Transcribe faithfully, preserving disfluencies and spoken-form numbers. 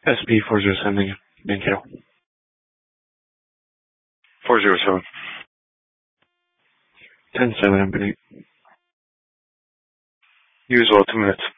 S P four zero seven. Thank you. Four zero seven. Ten seven. Empty. Use all two minutes.